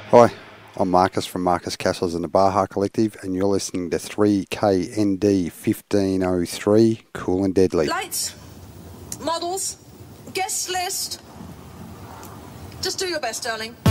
Hi, I'm Marcus from Marcus Castles and the Baja Collective, and you're listening to 3KND 1503 Cool and Deadly. Lights, models, guest list. Just do your best, darling.